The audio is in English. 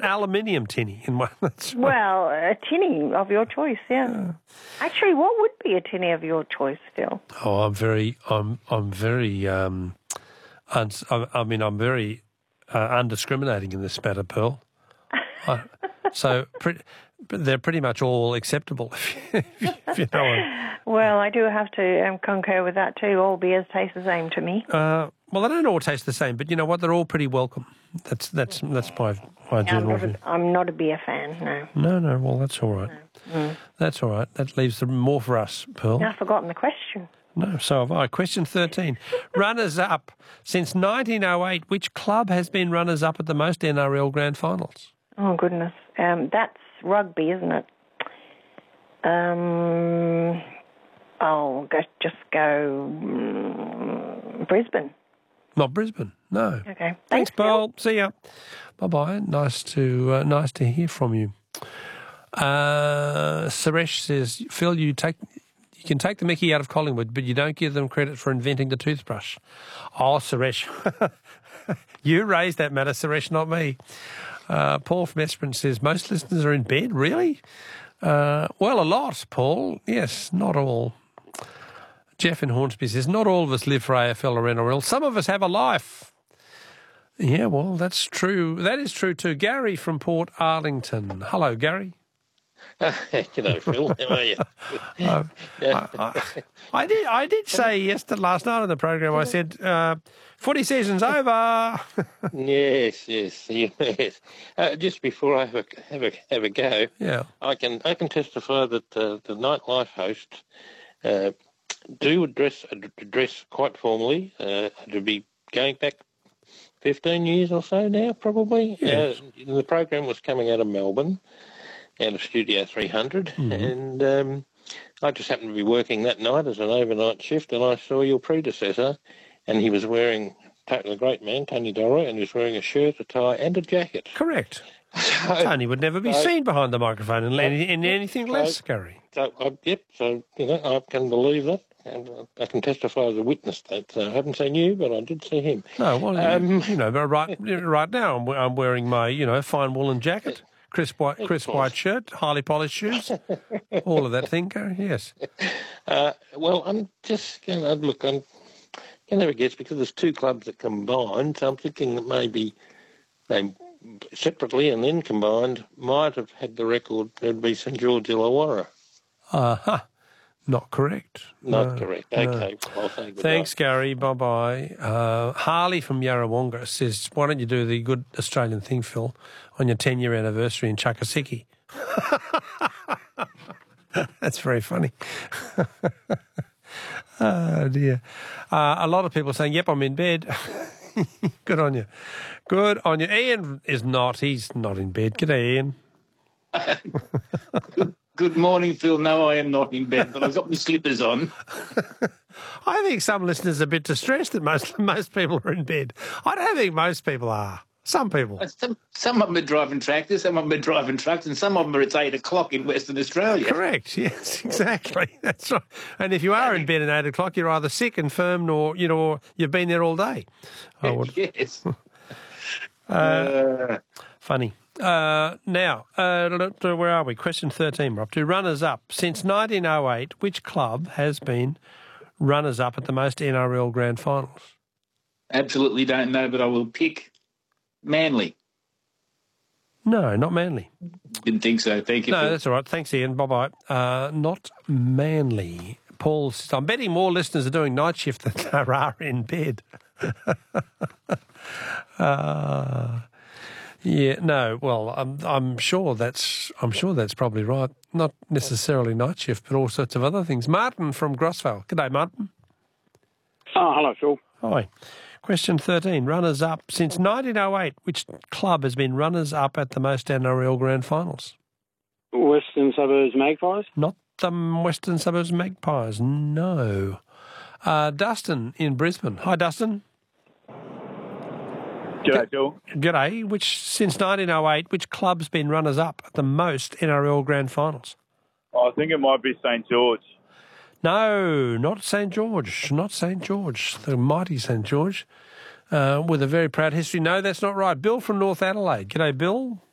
aluminium tinny in one. That's right. Well, a tinny of your choice, yeah. Actually, what would be a tinny of your choice, Phil? Oh, I'm very undiscriminating in this matter, Pearl. But they're pretty much all acceptable, if you know what. Well, I do have to concur with that too. All beers taste the same to me. Well, they don't all taste the same, but you know what? They're all pretty welcome. That's my general view. I'm not a beer fan, no. No, well, that's all right. No. That's all right. That leaves more for us, Pearl. I've forgotten the question. No, so have I. Question 13. Runners-up. Since 1908, which club has been runners-up at the most NRL Grand Finals? Oh, goodness. That's rugby, isn't it? I'll just go Brisbane. Not Brisbane, no. Okay. Thanks, Pearl. See ya. Bye-bye. Nice to hear from you. Suresh says, Phil, you can take the mickey out of Collingwood, but you don't give them credit for inventing the toothbrush. Oh, Suresh. You raised that matter, Suresh, not me. Paul from Esperance says, most listeners are in bed, really? Well, a lot, Paul. Yes, not all. Jeff in Hornsby says, not all of us live for AFL or NRL. Some of us have a life. Yeah, well, that's true. That is true too. Gary from Port Arlington. Hello, Gary. G'day, Phil. How are you? I did say last night on the program, I said, footy season's over. Yes. Just before I have a go, yeah, I can testify that the nightlife hosts do address quite formally. To be going back 15 years or so now, probably. Yes. The program was coming out of Melbourne, out of Studio 300, and I just happened to be working that night as an overnight shift, and I saw your predecessor, and he was wearing, totally great man, Tony Dorroy, and he was wearing a shirt, a tie, and a jacket. Correct. Tony would never be seen behind the microphone in anything less, Gary. So I can believe that, and I can testify as a witness that I haven't seen you, but I did see him. No, well, but right now I'm wearing my, fine woolen jacket. Crisp white shirt, highly polished shoes, all of that thing, Gary, yes. Well, I'm just going to look, I can never guess because there's two clubs that combined, so I'm thinking that maybe they separately and then combined might have had the record. There'd be St George Illawarra. Not correct. Not correct. Okay. No. Well, thank you. Thanks, Gary. Bye-bye. Harley from Yarrawonga says, why don't you do the good Australian thing, Phil, on your 10-year anniversary in Chakasiki? That's very funny. Oh, dear. A lot of people are saying, yep, I'm in bed. Good on you. Good on you. Ian is not. He's not in bed. G'day, Ian. Good morning, Phil. No, I am not in bed, but I've got my slippers on. I think some listeners are a bit distressed that most people are in bed. I don't think most people are. Some people. Some of them are driving tractors, some of them are driving trucks, and some of them are at 8 o'clock in Western Australia. Correct, yes, exactly. That's right. And if you are in bed at 8 o'clock, you're either sick, infirm, or, you've been there all day. Yes. Funny. Now, where are we? Question 13, we're up to. Runners-up. Since 1908, which club has been runners-up at the most NRL Grand Finals? Absolutely don't know, but I will pick Manly. No, not Manly. Didn't think so. Thank you. No, Phil. that's all right. Thanks, Ian. Bye-bye. Not Manly. Paul says, I'm betting more listeners are doing night shift than there are in bed. Yeah, no. Well, I'm sure that's probably right. Not necessarily night shift, but all sorts of other things. Martin from Grossvale. G'day, Martin. Oh, hello, Phil. Hi. Question 13. Runners up since 1908. Which club has been runners up at the most NRL Grand Finals? Western Suburbs Magpies. Not the Western Suburbs Magpies. No. Dustin in Brisbane. Hi, Dustin. G'day, Phil. G'day. Since 1908, which club's been runners-up at the most NRL Grand Finals? I think it might be St George. No, not St George. Not St George. The mighty St George, with a very proud history. No, that's not right. Bill from North Adelaide. G'day, Bill.